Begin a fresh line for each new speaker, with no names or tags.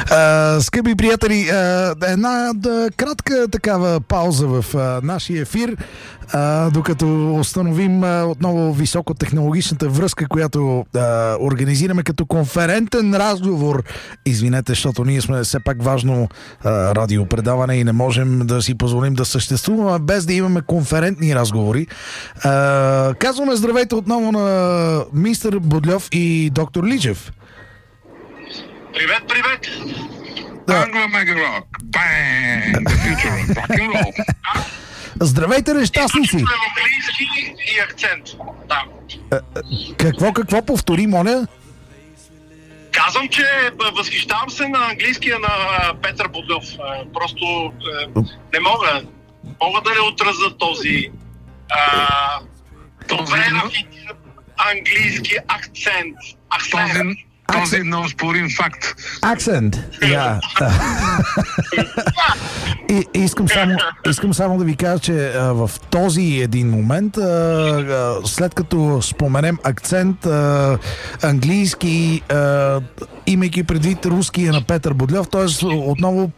Скъпи приятели, една кратка такава пауза в нашия ефир, докато установим отново високотехнологичната връзка, която организираме като конферентен разговор. Извинете, защото ние сме все пак важно радиопредаване и не можем да си позволим да съществуваме без да имаме конферентни разговори. Казваме здравейте отново на мистер Бодльов и доктор Личев.
Привет, привет!
Anglo Mega Rock. Bang! The future of rock and roll.
Здравейте, нещастници!
Английски и акцент. Да.
Какво повтори, моля?
Казвам, че възхищавам се на английския на Петър Бодльов. Просто не мога да не отразя този добре рафиниран английски акцент.
Този неоспорим факт.
Акцент. Искам само да ви кажа, че в този един момент, след като споменем акцент, английски, имайки предвид руския на Петър Бодльов, т.е. отново